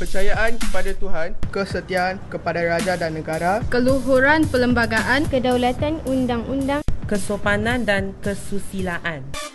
kepercayaan kepada Tuhan, kesetiaan kepada raja dan negara, keluhuran perlembagaan, kedaulatan undang-undang, kesopanan dan kesusilaan.